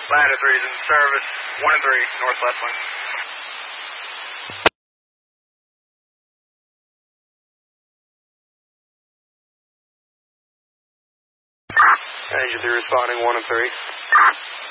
Ladder 3 is in service. 1 and 3, north left lane. Engine 3 responding, 1 and 3.